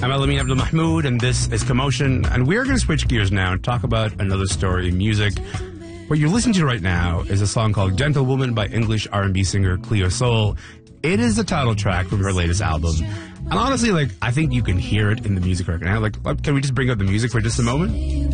I'm Alameen Abdul Mahmood, and this is Commotion. And we're going to switch gears now and talk about another story in music. What you're listening to right now is a song called Gentlewoman by English R&B singer Cleo Sol. It is the title track from her latest album. And honestly, I think you can hear it in the music right now. Can we just bring up the music for just a moment?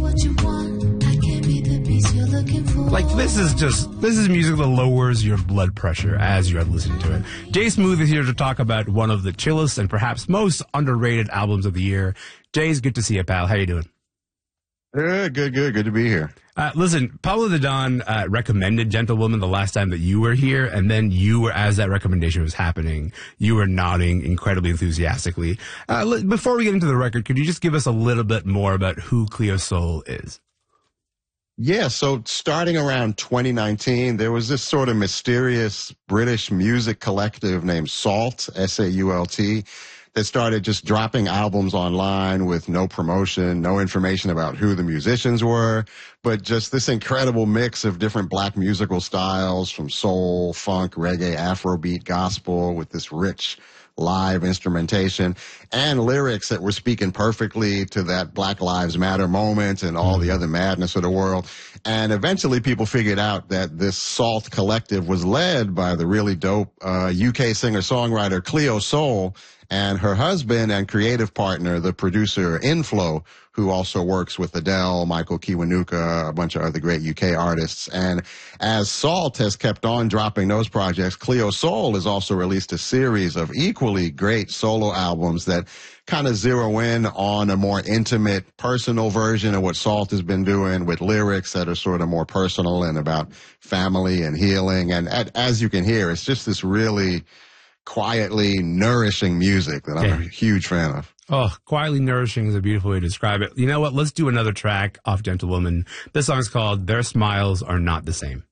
This is music that lowers your blood pressure as you're listening to it. Jay Smooth is here to talk about one of the chillest and perhaps most underrated albums of the year. Jay's good to see you, pal. How you doing? Good to be here. Listen, Pablo the Don recommended Gentlewoman the last time that you were here, and then you were, as that recommendation was happening, you were nodding incredibly enthusiastically. Before we get into the record, could you just give us a little bit more about who Cleo Sol is? Yeah, so starting around 2019, there was this sort of mysterious British music collective named SAULT, S-A-U-L-T, that started just dropping albums online with no promotion, no information about who the musicians were, but just this incredible mix of different black musical styles from soul, funk, reggae, Afrobeat, gospel, with this rich live instrumentation and lyrics that were speaking perfectly to that Black Lives Matter moment and all the other madness of the world. And eventually people figured out that this SAULT collective was led by the really dope UK singer-songwriter Cleo Sol and her husband and creative partner, the producer Inflo, who also works with Adele, Michael Kiwanuka, a bunch of other great UK artists. And as SAULT has kept on dropping those projects, Cleo Sol has also released a series of equally great solo albums that kind of zero in on a more intimate, personal version of what SAULT has been doing, with lyrics that are sort of more personal and about family and healing. And as you can hear, it's just this really quietly nourishing music that I'm a huge fan of. Oh, quietly nourishing is a beautiful way to describe it. You know what? Let's do another track off Gentlewoman. This song is called Their Smiles Are Not the Same.